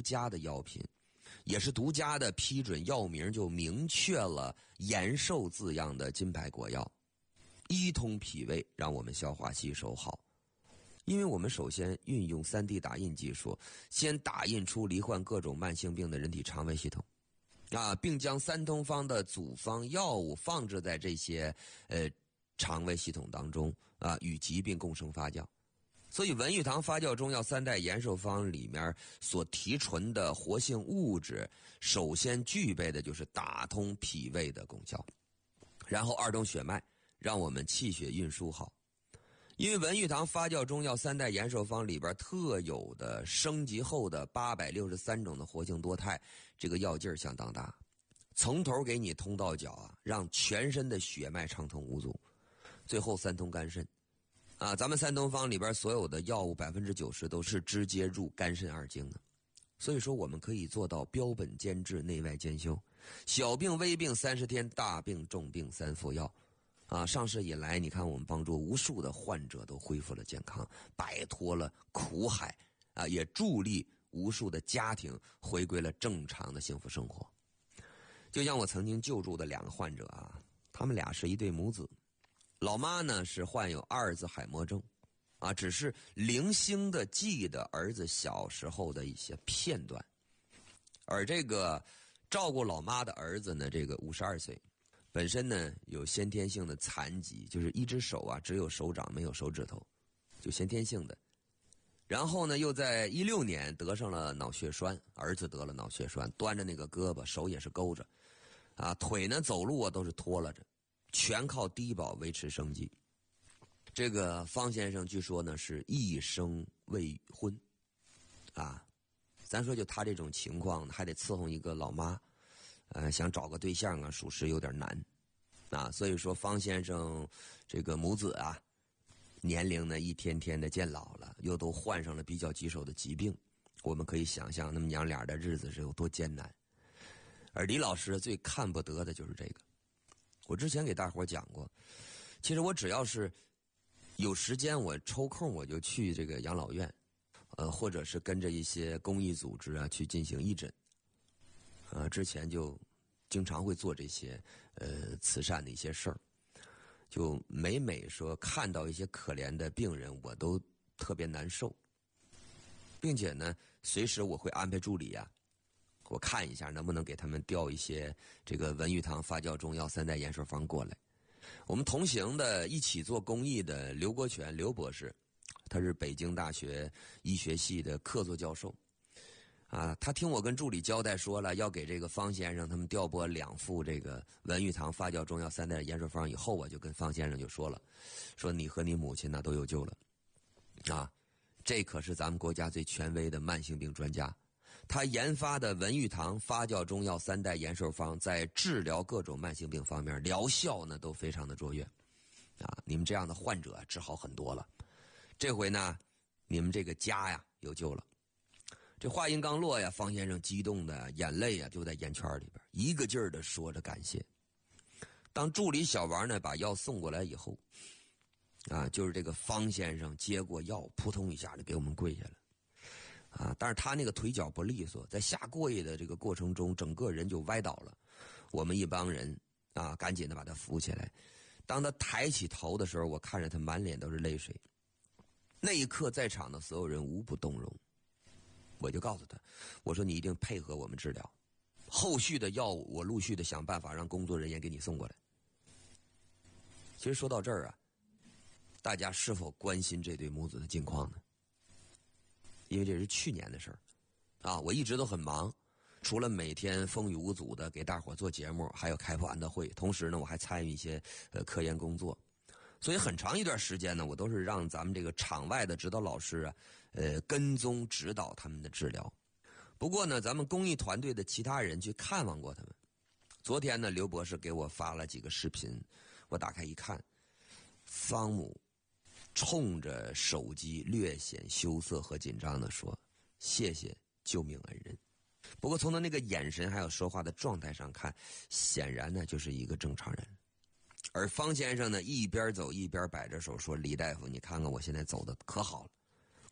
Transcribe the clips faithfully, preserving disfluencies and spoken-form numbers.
独家的药品，也是独家的批准药名就明确了延寿字样的金牌国药，一通脾胃，让我们消化吸收好。因为我们首先运用 三 D 打印技术，先打印出罹患各种慢性病的人体肠胃系统啊，并将三通方的组方药物放置在这些呃肠胃系统当中啊，与疾病共生发酵。所以文玉堂发酵中药三代延寿方里面所提纯的活性物质，首先具备的就是打通脾胃的功效，然后二通血脉，让我们气血运输好。因为文玉堂发酵中药三代延寿方里边特有的升级后的八百六十三种的活性多肽，这个药劲儿相当大，从头给你通到脚啊，让全身的血脉畅通无阻。最后三通肝肾啊，咱们三通方里边所有的药物百分之九十都是直接入肝肾二经的，所以说我们可以做到标本兼治，内外兼修，小病微病三十天，大病重病三服药。啊，上市以来，你看我们帮助无数的患者都恢复了健康，摆脱了苦海，啊，也助力无数的家庭回归了正常的幸福生活。就像我曾经救助的两个患者啊，他们俩是一对母子，老妈呢是患有阿尔兹海默症，啊，只是零星的记得儿子小时候的一些片段，而这个照顾老妈的儿子呢，这个五十二岁。本身呢有先天性的残疾，就是一只手啊只有手掌没有手指头，就先天性的。然后呢又在一六年得上了脑血栓，儿子得了脑血栓，端着那个胳膊，手也是勾着，啊，腿呢走路啊都是拖拉着，全靠低保维持生计。这个方先生据说呢是一生未婚，啊，咱说就他这种情况还得伺候一个老妈。呃，想找个对象啊，属实有点难，啊，所以说方先生这个母子啊，年龄呢一天天的渐老了，又都患上了比较棘手的疾病，我们可以想象那么娘俩的日子是有多艰难。而李老师最看不得的就是这个，我之前给大伙讲过，其实我只要是有时间，我抽空我就去这个养老院，呃，或者是跟着一些公益组织啊去进行义诊。呃，之前就经常会做这些呃慈善的一些事儿，就每每说看到一些可怜的病人，我都特别难受，并且呢，随时我会安排助理啊，我看一下能不能给他们调一些这个文玉堂发酵中药三代延寿方过来。我们同行的一起做公益的刘国全刘博士，他是北京大学医学系的客座教授。啊，他听我跟助理交代说了，要给这个方先生他们调拨两副这个文玉堂发酵中药三代延寿方以后，我就跟方先生就说了，说你和你母亲呢都有救了，啊，这可是咱们国家最权威的慢性病专家，他研发的文玉堂发酵中药三代延寿方在治疗各种慢性病方面疗效呢都非常的卓越，啊，你们这样的患者治好很多了，这回呢，你们这个家呀有救了。这话音刚落呀，方先生激动的眼泪啊就在眼圈里边，一个劲儿的说着感谢。当助理小王呢把药送过来以后，啊，就是这个方先生接过药，扑通一下就给我们跪下了，啊，但是他那个腿脚不利索，在下跪的这个过程中，整个人就歪倒了。我们一帮人啊，赶紧的把他扶起来。当他抬起头的时候，我看着他满脸都是泪水。那一刻，在场的所有人无不动容。我就告诉他，我说你一定配合我们治疗，后续的药物我陆续的想办法让工作人员给你送过来。其实说到这儿啊，大家是否关心这对母子的境况呢？因为这是去年的事儿啊，我一直都很忙，除了每天风雨无阻的给大伙做节目，还有开破安德会，同时呢我还参与一些呃科研工作。所以很长一段时间呢，我都是让咱们这个场外的指导老师啊，呃，跟踪指导他们的治疗。不过呢，咱们公益团队的其他人去看望过他们。昨天呢，刘博士给我发了几个视频，我打开一看，方母冲着手机略显羞涩和紧张地说：“谢谢救命恩人。”不过从他那个眼神还有说话的状态上看，显然呢就是一个正常人。而方先生呢，一边走一边摆着手说：“李大夫，你看看我现在走的可好了，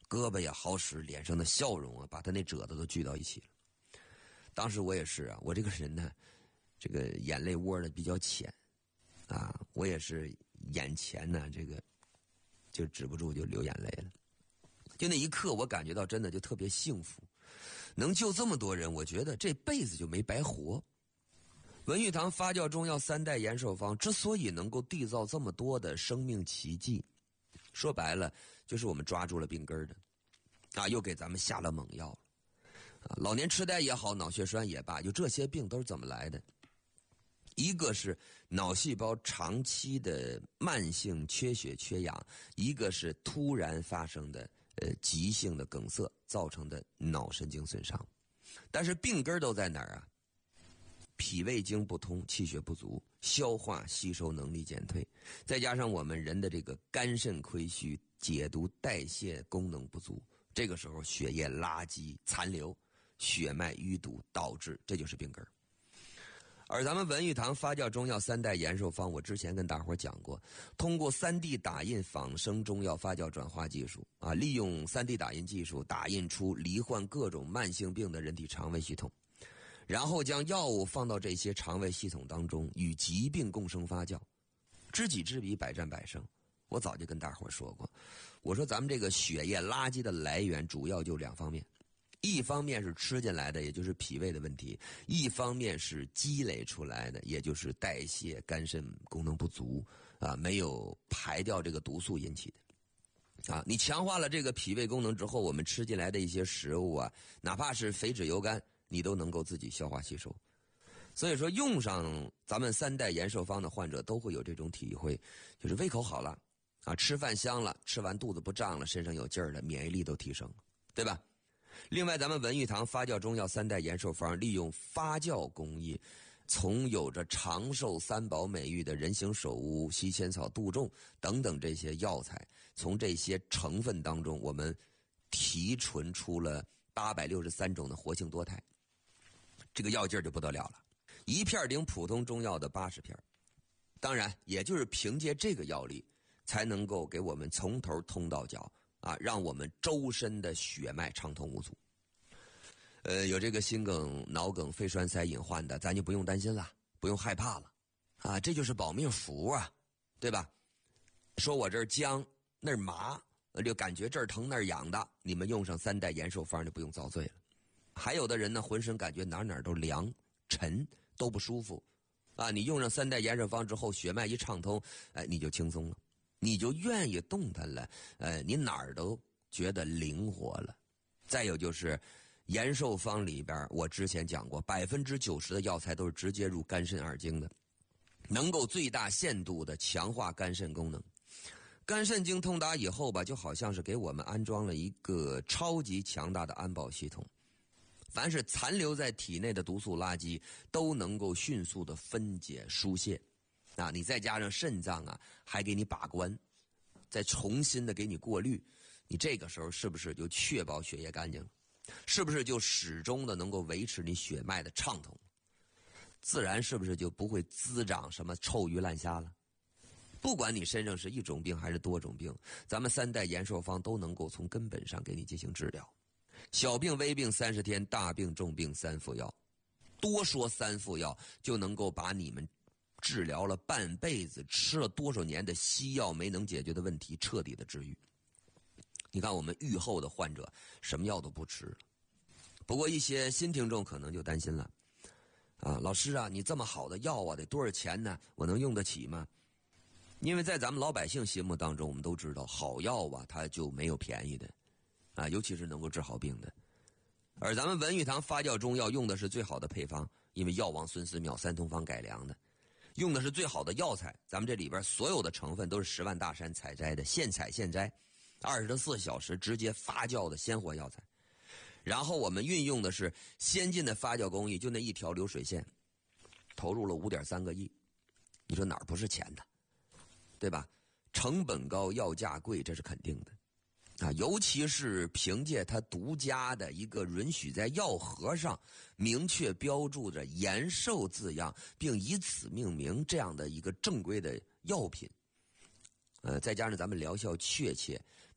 胳膊也好使，脸上的笑容啊，把他那褶子都聚到一起了。当时我也是啊，我这个人呢，这个眼泪窝的比较浅啊，我也是眼前呢，这个就止不住就流眼泪了。就那一刻，我感觉到真的就特别幸福，能救这么多人，我觉得这辈子就没白活。文玉堂发酵中药三代延寿方之所以能够缔造这么多的生命奇迹，说白了就是我们抓住了病根的，啊，又给咱们下了猛药了，啊，老年痴呆也好，脑血栓也罢，就这些病都是怎么来的？一个是脑细胞长期的慢性缺血缺氧，一个是突然发生的呃急性的梗塞造成的脑神经损伤。但是病根都在哪儿啊？脾胃经不通，气血不足，消化吸收能力减退，再加上我们人的这个肝肾亏虚，解毒代谢功能不足，这个时候血液垃圾残留，血脉淤堵导致，这就是病根。而咱们文玉堂发酵中药三代延寿方，我之前跟大伙讲过，通过 三 D 打印仿生中药发酵转化技术啊，利用 三 D 打印技术打印出罹患各种慢性病的人体肠胃系统，然后将药物放到这些肠胃系统当中，与疾病共生发酵，知己知彼，百战百胜。我早就跟大伙说过，我说咱们这个血液垃圾的来源主要就两方面，一方面是吃进来的，也就是脾胃的问题，一方面是积累出来的，也就是代谢肝肾功能不足啊，没有排掉这个毒素引起的啊。你强化了这个脾胃功能之后，我们吃进来的一些食物啊，哪怕是肥脂油甘，你都能够自己消化吸收。所以说用上咱们三代延寿方的患者都会有这种体会，就是胃口好了啊，吃饭香了，吃完肚子不胀了，身上有劲儿了，免疫力都提升了，对吧？另外，咱们文玉堂发酵中药三代延寿方利用发酵工艺，从有着长寿三宝美誉的人形首乌、西千草、杜仲等等这些药材，从这些成分当中，我们提纯出了八百六十三种的活性多肽，这个药劲儿就不得了了，一片顶普通中药的八十片。当然，也就是凭借这个药力，才能够给我们从头通到脚。啊，让我们周身的血脉畅通无阻。呃，有这个心梗、脑梗、肺栓塞隐患的，咱就不用担心了，不用害怕了。啊，这就是保命符啊，对吧？说我这儿僵那儿麻，就感觉这儿疼那儿痒的，你们用上三代延寿方就不用遭罪了。还有的人呢，浑身感觉哪哪都凉、沉，都不舒服。啊，你用上三代延寿方之后，血脉一畅通，哎，你就轻松了。你就愿意动弹了，呃，你哪儿都觉得灵活了。再有就是延寿方里边，我之前讲过，百分之九十的药材都是直接入肝肾二经的，能够最大限度的强化肝肾功能。肝肾经通达以后吧，就好像是给我们安装了一个超级强大的安保系统，凡是残留在体内的毒素垃圾都能够迅速的分解疏泄。啊，你再加上肾脏啊，还给你把关，再重新的给你过滤，你这个时候是不是就确保血液干净了？是不是就始终的能够维持你血脉的畅通？自然是不是就不会滋长什么臭鱼烂虾了？不管你身上是一种病还是多种病，咱们三代延寿方都能够从根本上给你进行治疗。小病微病三十天，大病重病三副药，多说三副药就能够把你们治疗了半辈子，吃了多少年的西药没能解决的问题彻底的治愈。你看我们愈后的患者什么药都不吃了。不过一些新听众可能就担心了啊，老师啊，你这么好的药啊，得多少钱呢？我能用得起吗？因为在咱们老百姓心目当中，我们都知道好药啊，它就没有便宜的啊，尤其是能够治好病的。而咱们文玉堂发酵中药用的是最好的配方，因为药王孙思邈三通方改良的，用的是最好的药材，咱们这里边所有的成分都是十万大山采摘的，现采现摘，二十四小时直接发酵的鲜活药材。然后我们运用的是先进的发酵工艺，就那一条流水线，投入了五点三个亿，你说哪儿不是钱的，对吧？成本高，药价贵，这是肯定的。啊，尤其是凭借它独家的一个允许在药盒上明确标注着延寿字样，并以此命名这样的一个正规的药品，呃，再加上咱们疗效确切，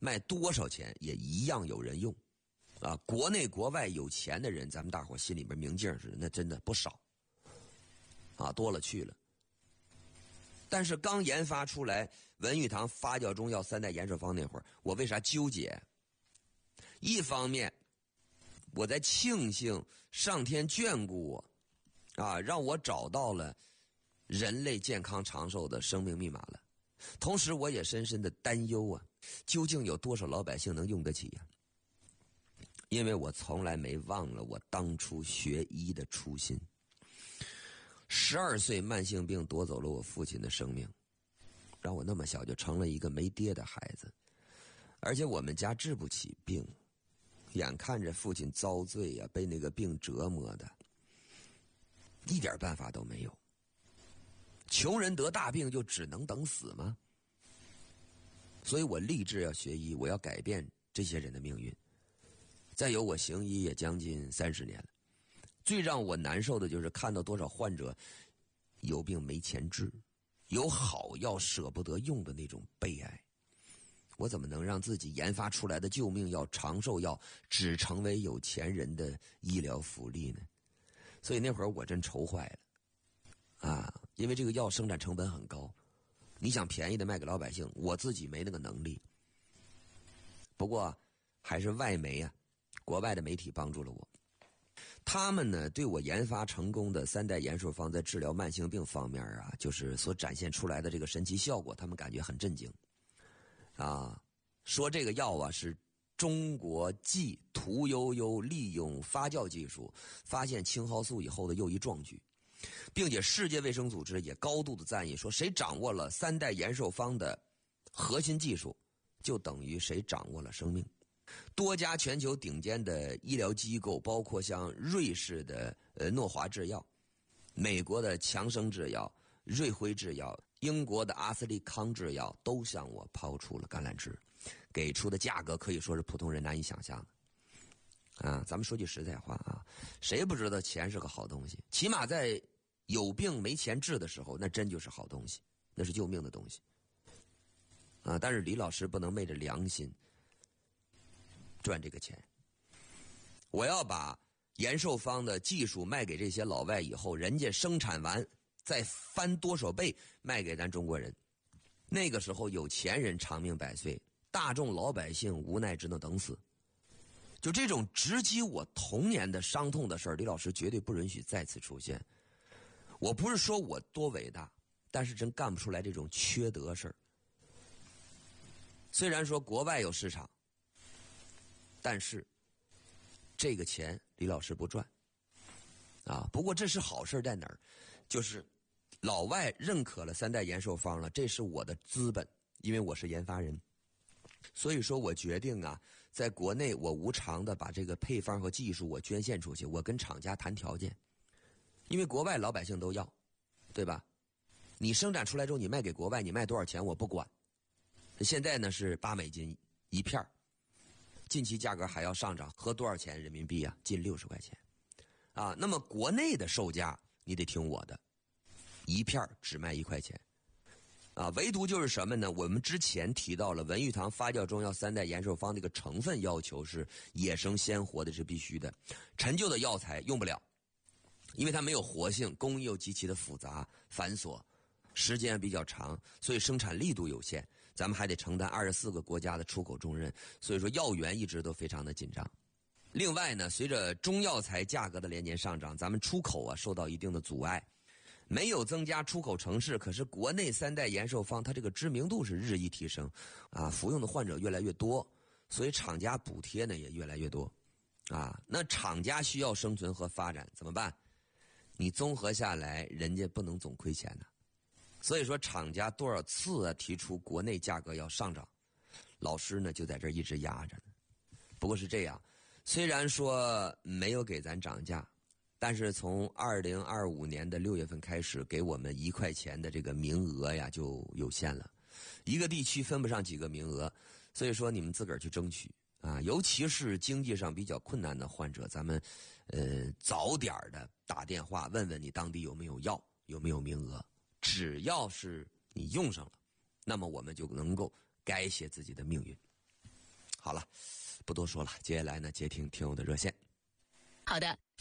卖多少钱也一样有人用。啊，国内国外有钱的人，咱们大伙心里边明镜似的，那真的不少，啊，多了去了。但是刚研发出来文玉堂发酵中药三代延寿方那会儿，我为啥纠结？一方面，我在庆幸上天眷顾我，啊，让我找到了人类健康长寿的生命密码了。同时，我也深深的担忧啊，究竟有多少老百姓能用得起呀？因为我从来没忘了我当初学医的初心。十二岁慢性病夺走了我父亲的生命，让我那么小就成了一个没爹的孩子，而且我们家治不起病，眼看着父亲遭罪呀、啊，被那个病折磨的，一点办法都没有。穷人得大病就只能等死吗？所以我立志要学医，我要改变这些人的命运。再有，我行医也将近三十年了，最让我难受的就是看到多少患者有病没钱治，有好药舍不得用的那种悲哀。我怎么能让自己研发出来的救命药、长寿药只成为有钱人的医疗福利呢？所以那会儿我真愁坏了啊！因为这个药生产成本很高，你想便宜的卖给老百姓，我自己没那个能力。不过还是外媒啊，国外的媒体帮助了我。他们呢对我研发成功的三代延寿方在治疗慢性病方面啊，就是所展现出来的这个神奇效果，他们感觉很震惊啊，说这个药啊是中国继屠呦呦利用发酵技术发现青蒿素以后的又一壮举，并且世界卫生组织也高度的赞誉，说谁掌握了三代延寿方的核心技术，就等于谁掌握了生命。多家全球顶尖的医疗机构，包括像瑞士的呃诺华制药、美国的强生制药、瑞辉制药、英国的阿斯利康制药，都向我抛出了橄榄枝，给出的价格可以说是普通人难以想象的。啊，咱们说句实在话啊，谁不知道钱是个好东西？起码在有病没钱治的时候，那真就是好东西，那是救命的东西。啊，但是李老师不能昧着良心赚这个钱。我要把延寿方的技术卖给这些老外以后，人家生产完再翻多少倍卖给咱中国人。那个时候有钱人长命百岁，大众老百姓无奈只能等死。就这种直击我童年的伤痛的事儿，李老师绝对不允许再次出现。我不是说我多伟大，但是真干不出来这种缺德事儿。虽然说国外有市场，但是这个钱李老师不赚啊。不过这是好事在哪儿？就是老外认可了三代延寿方了，这是我的资本，因为我是研发人。所以说我决定啊，在国内我无偿的把这个配方和技术我捐献出去，我跟厂家谈条件。因为国外老百姓都要，对吧？你生产出来之后你卖给国外，你卖多少钱我不管。现在呢是八美金一片，近期价格还要上涨，合多少钱人民币啊？近六十块钱啊。那么国内的售价你得听我的，一片只卖一块钱啊。唯独就是什么呢？我们之前提到了文玉堂发酵中药三代延寿方这个成分要求是野生鲜活的，是必须的，陈旧的药材用不了，因为它没有活性，工艺又极其的复杂繁琐，时间比较长，所以生产力度有限，咱们还得承担二十四个国家的出口重任，所以说药源一直都非常的紧张。另外呢，随着中药材价格的连年上涨，咱们出口啊受到一定的阻碍，没有增加出口城市，可是国内三代延寿方它这个知名度是日益提升啊，服用的患者越来越多，所以厂家补贴呢也越来越多啊。那厂家需要生存和发展怎么办？你综合下来，人家不能总亏钱呢。所以说厂家多少次啊提出国内价格要上涨，老师呢就在这儿一直压着呢。不过是这样，虽然说没有给咱涨价，但是从二零二五年的六月份开始，给我们一块钱的这个名额呀就有限了，一个地区分不上几个名额，所以说你们自个儿去争取啊，尤其是经济上比较困难的患者，咱们呃早点的打电话问问你当地有没有药，有没有名额。只要是你用上了，那么我们就能够改写自己的命运。 好了，不多说了，接下来呢接听听友的热线。 好的。